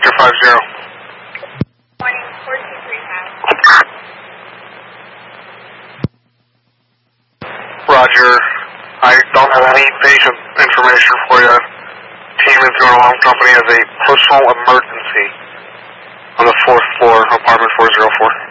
Victor 50. Morning, 423 Roger. I don't have any patient information for you. Team is through an alarm company as a personal emergency on the 4th floor, apartment 404.